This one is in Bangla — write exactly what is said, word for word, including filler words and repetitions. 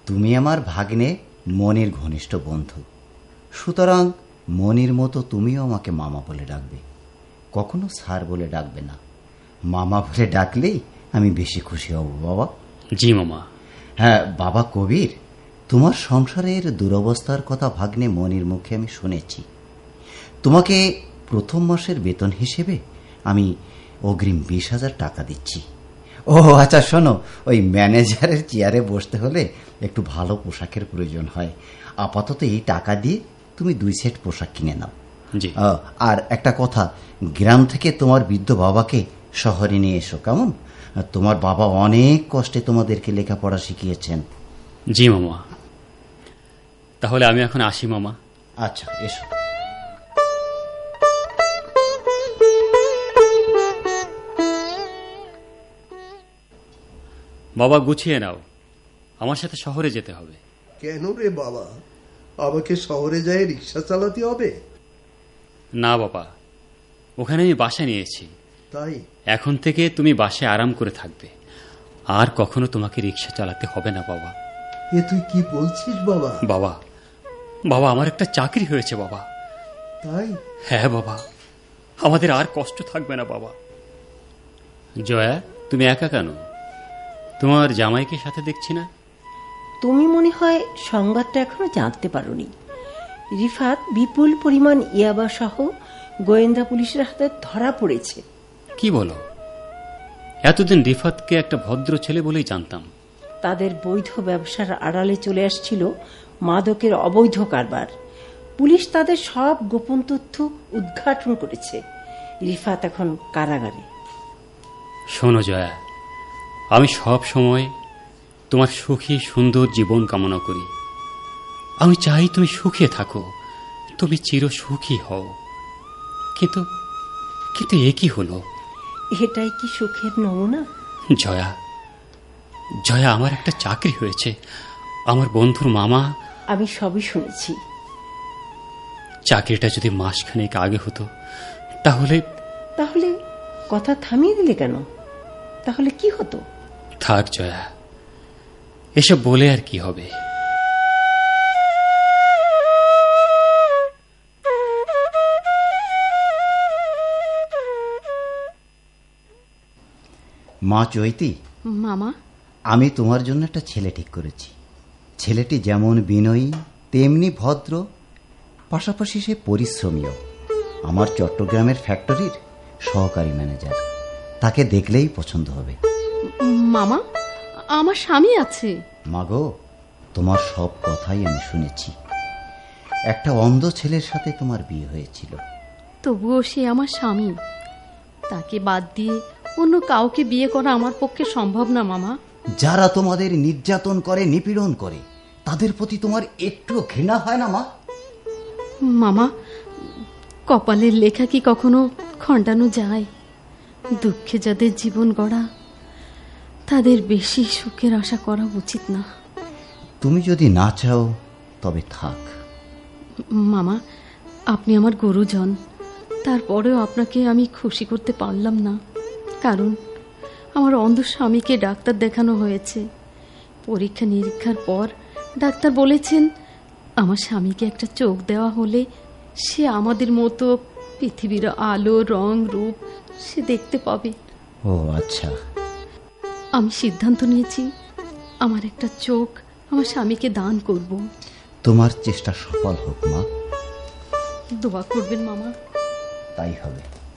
তুমি আমার ভাগ্নে মনির ঘনিষ্ঠ বন্ধু, সুতরাং মনির মতো তুমিও আমাকে মামা বলে ডাকবে, কখনো স্যার বলে ডাকবে না। মামা বলে ডাকলেই আমি বেশি খুশি হব বাবা। জি মামা। হ্যাঁ বাবা কবির, তোমার সংসারের দুরবস্থার কথা ভাগ্নে মনির মুখে আমি শুনেছি। তোমাকে প্রথম মাসের বেতন হিসেবে আমি অগ্রিম বিশ হাজার টাকা দিচ্ছি। ও আচ্ছা শোনো, ওই ম্যানেজারের চেয়ারে বসতে হলে একটু ভালো পোশাকের প্রয়োজন হয়। আপাতত এই টাকা দিয়ে তুমি দুই সেট পোশাক কিনে নাও। জি। আর একটা কথা, গ্রাম থেকে তোমার বৃদ্ধ বাবাকে শহরে নিয়ে এসো, কেমন? তোমার বাবা অনেক কষ্টে তোমাদেরকে লেখাপড়া শিখিয়েছেন। জি মামা। তাহলে আমি এখন আসি মামা। আচ্ছা এসো। বাবা গুছিয়ে নাও, আমার সাথে শহরে যেতে হবে। কেন রে বাবা, আমাকে শহরে যাই রিক্সা চালাতে হবে? না বাবা, ওখানে আমি বাসা নিয়েছি। তাই এখন থেকে তুমি বাসায় আরাম করে থাকবে, আর কখনো তোমাকে রিক্সা চালাতে হবে না বাবা। এ তুই কি বলছিস বাবা? বাবা বাবা আমার একটা চাকরি হয়েছে বাবা। তাই? হ্যাঁ বাবা, আমাদের আর কষ্ট থাকবে না বাবা। জয়া, তুমি একা কেন? তোমার জামাইকে সাথে দেখছি না। তুমি মনে হয় সংবাদটা এখনো জানতে পারোনি। রিফাত বিপুল পরিমাণ ইয়াবা সহ গোয়েন্দা পুলিশের হাতে ধরা পড়েছে। কি বলো? এতদিন রিফাতকে একটা ভদ্র ছেলে বলেই জানতাম। তাদের বৈধ ব্যবসার আড়ালে চলে আসছিল মাদকের অবৈধ কারবার। পুলিশ তাদের সব গোপন তথ্য উদ্ঘাটন করেছে। রিফাত এখন কারাগারে। শোনো জয়া, আমি সব সময় তোমার সুখী সুন্দর জীবন কামনা করি। আমি চাই তুমি সুখে থাকো, তুমি চির সুখী হও। কিন্তু কিন্তু এ কি হলো? এটাই কি সুখের নমুনা? জয়া জয়া আমার একটা চাকরি হয়েছে, আমার বন্ধুর মামা। আমি সবই শুনেছি। চাকরিটা যদি মাসখানেক আগে হতো তাহলে তাহলে কথা থামিয়ে দিলে কেন? তাহলে কি হতো? থাক জয়া, এসব বলে আর কি হবে। মা চৈতি, মামা, আমি তোমার জন্য একটা ছেলে ঠিক করেছি। ছেলেটি যেমন বিনয়ী তেমনি ভদ্র, পাশাপাশি সে পরিশ্রমীও। আমার চট্টগ্রামের ফ্যাক্টরির সহকারী ম্যানেজার। তাকে দেখলেই পছন্দ হবে। মামা, আমার স্বামী আছে। মাগো, তোমার সব কথাই আমি শুনেছি। একটা অন্ধ ছেলের সাথে তোমার বিয়ে হয়েছিল। তবুও সে আমার স্বামী। তাকে বাদ দিয়ে অন্য কাউকে বিয়ে করা আমার পক্ষে সম্ভব না মামা। যারা তোমাদের নির্যাতন করে, নিপীড়ন করে, তাদের প্রতি তোমার একটু ঘৃণা হয় না মা? মামা, কপালের লেখা কি কখনো খণ্ডানো যায়? দুঃখে যাদের জীবন গড়া, তাদের বেশি সুখের আশা করা উচিত না। তুমি যদি না চাও তবে থাক। মামা, আপনি আমার গুরুজন, তারপরেও আপনাকে আমি খুশি করতে পারলাম না। কারণ আমার অন্ধ স্বামীকে ডাক্তার দেখানো হয়েছে। পরীক্ষা নিরীক্ষার পর ডাক্তার বলেছেন আমার স্বামীকে একটা চোখ দেওয়া হলে সে আমাদের মতো পৃথিবীর আলো রং রূপ সে দেখতে পাবে। ও আচ্ছা। আমি সিদ্ধান্ত নিয়েছি আমার একটা চোখ আমার স্বামীকে দান করব। তোমার চেষ্টা সফল হোক মা। দোয়া করবেন মামা। তাই হবে।